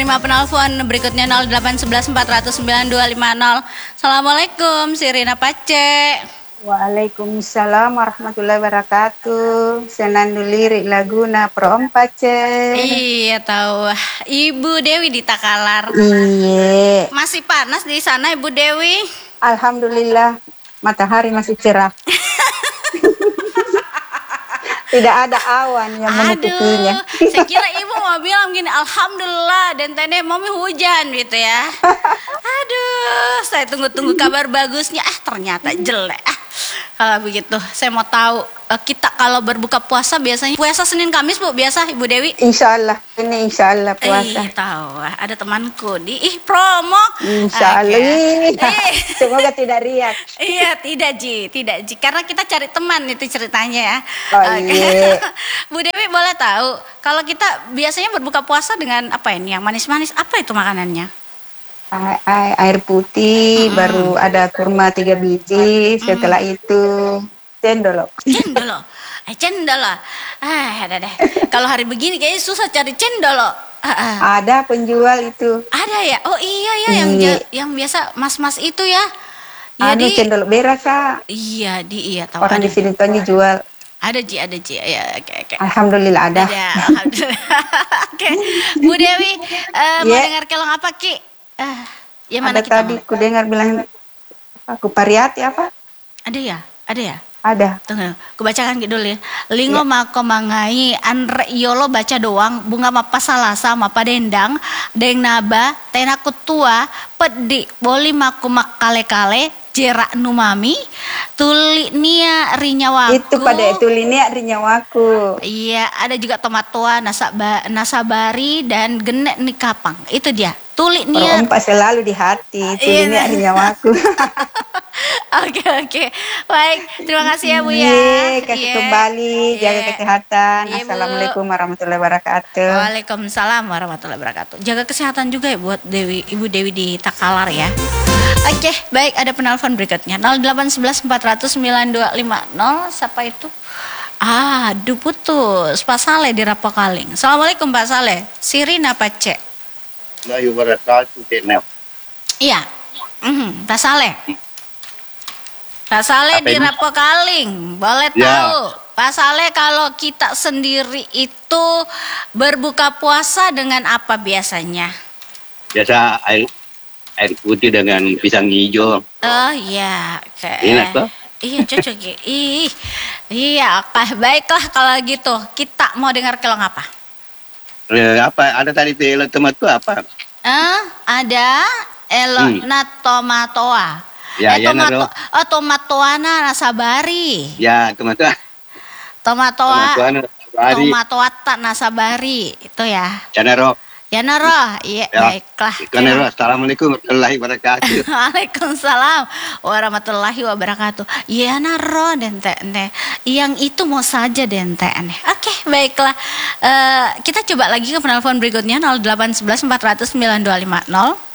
terima penelpon berikutnya 0811 409 250. Assalamualaikum, Sirina Pace. Waalaikumsalam warahmatullahi wabarakatuh. Senandu lirik laguna Prom Pace. Iya tahu. Ibu Dewi di Takalar. Iya. Masih panas di sana Ibu Dewi? Alhamdulillah matahari masih cerah. Tidak ada awan yang menutupinya. Saya kira ibu mau bilang gini, alhamdulillah dan tadi mami hujan gitu ya. Aduh, saya tunggu-tunggu kabar bagusnya. Ternyata jelek. Kalau begitu, saya mau tahu kita kalau berbuka puasa biasanya puasa Senin Kamis Bu, biasa Ibu Dewi? Insya Allah, ini insya Allah puasa. Tahu, ada temanku di promo. Insya Allah. Semoga tidak riak. Iya, tidak Ji. Karena kita cari teman itu ceritanya ya. Iya. Bu Dewi boleh tahu kalau kita biasanya berbuka puasa dengan apa ini? Yang manis-manis apa itu makanannya? Air putih, baru ada kurma 3 biji, setelah itu cendol. Cendol. Ada deh. Kalau hari begini kayaknya susah cari cendol. Ada penjual itu. Ada ya? Oh iya ya, yang biasa mas-mas itu ya. Cendol beras. Iya, tahu. Orang di sini tuh jual. Ada Ji. Ya, okay. Alhamdulillah ada. Alhamdulillah. Oke. Bu Dewi, mau dengar kelong apa Ki? Ya mana ada tadi ku dengar bilang aku pariati apa? Ada ya? Ada. Tunggu, ku bacakan dulu ya. Lingo mako mangai andre yolo baca doang bunga mapa salasa mapa dendang deng naba tena kutua pedi boli maku makale-kale jerak numami tuli nia rinyawaku. Itu pada tuli nia rinyawaku. Iya, ada juga tomatoa nasabari dan genek nikapang. Itu dia. Tuli nia. Perompak selalu di hati. Tuli nia rinyawaku. Oke. Baik, terima kasih ya Bu ya. Kasih kembali, jaga kesehatan. Assalamualaikum warahmatullahi wabarakatuh. Waalaikumsalam warahmatullahi wabarakatuh. Jaga kesehatan juga ya buat Ibu Dewi di Takalar ya. Oke, baik, ada penelpon berikutnya 0811 409 250. Siapa itu? Aduh putus. Pak Saleh di Rapokaling. Assalamualaikum Pak Saleh. Sirina Pace. Iya. Pak Saleh. Pak Saleh di Rapokaling. Boleh tahu Pak Saleh kalau kita sendiri itu berbuka puasa dengan apa biasanya? Biasa air putih dengan pisang hijau. Oh iya, enak toh? Iya cocok. Iya, baiklah kalau gitu. Kita mau dengar kelong apa? Apa? Ada tadi elok tomat itu apa? Ada elok tomatoa. Ya, tomatoana nasabari. Ya, tomatoa tak nasabari itu ya. Ya Naro, iya baiklah. Assalamualaikum warahmatullahi wabarakatuh. Waalaikumsalam warahmatullahi wabarakatuh. Ya Naro dente. Yang itu mau saja dente. Oke, baiklah. Kita coba lagi ke penelpon berikutnya 0811 409 250.